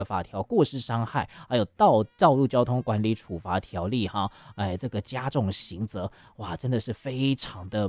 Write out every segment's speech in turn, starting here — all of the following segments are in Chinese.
法条过失伤害，还有道路交通管理处罚条例哈，这个加重刑责，哇，真的是非常的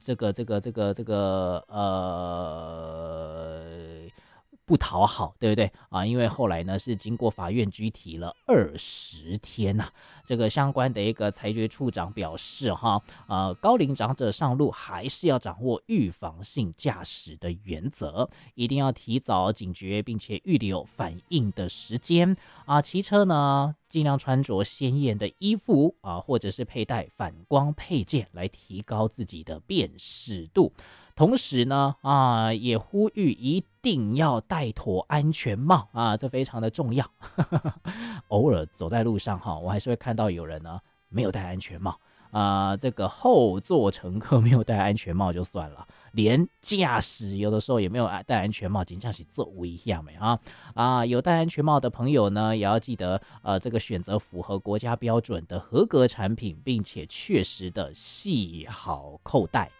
不讨好，对不对啊？因为后来呢是经过法院拘提了20天呐、这个相关的一个裁决处长表示哈，高龄长者上路还是要掌握预防性驾驶的原则，一定要提早警觉，并且预留反应的时间啊。骑车呢，尽量穿着鲜艳的衣服啊，或者是佩戴反光配件来提高自己的辨识度。同时呢，也呼吁一定要戴妥安全帽啊，这非常的重要。偶尔走在路上哈，我还是会看到有人呢没有戴安全帽这个后座乘客没有戴安全帽就算了，连驾驶有的时候也没有戴安全帽，真的是做危险没有戴安全帽的朋友呢，也要记得这个选择符合国家标准的合格产品，并且确实的系好扣带。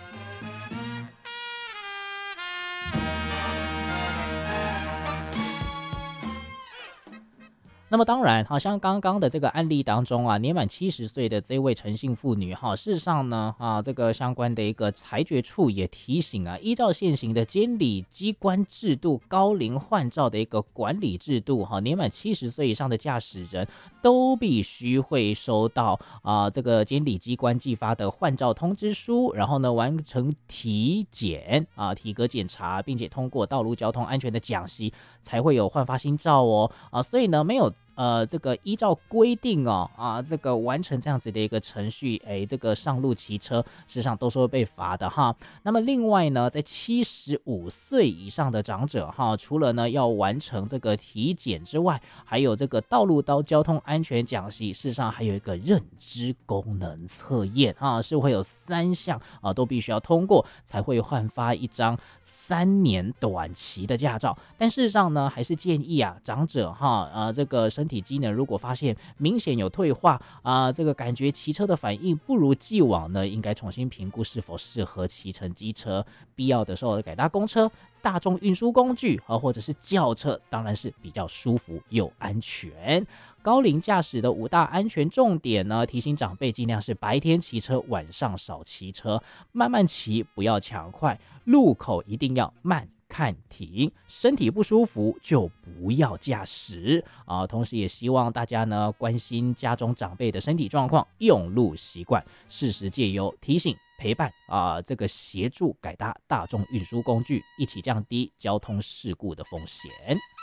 那么当然，好像刚刚的这个案例当中年满70岁的这位陈姓妇女事实上呢这个相关的一个裁决处也提醒依照现行的监理机关制度，高龄换照的一个管理制度年满70岁以上的驾驶人都必须会收到这个监理机关寄发的换照通知书，然后呢完成体检体格检查，并且通过道路交通安全的讲习，才会有换发新照所以呢没有这个依照规定这个完成这样子的一个程序，这个上路骑车，事实上都是会被罚的哈。那么另外呢，在75岁以上的长者除了呢要完成这个体检之外，还有这个道路交通安全讲习，事实上还有一个认知功能测验是会有3项都必须要通过，才会换发一张3年短期的驾照。但事实上呢，还是建议长者这个身体机能如果发现明显有退化这个感觉骑车的反应不如既往呢，应该重新评估是否适合骑乘机车，必要的时候改搭公车、大众运输工具或者是轿车，当然是比较舒服又安全。高龄驾驶的5大安全重点呢，提醒长辈尽量是白天骑车，晚上少骑车，慢慢骑，不要抢快，路口一定要慢看停，身体不舒服就不要驾驶同时也希望大家呢关心家中长辈的身体状况、用路习惯，适时借由提醒、陪伴这个协助改搭大众运输工具，一起降低交通事故的风险。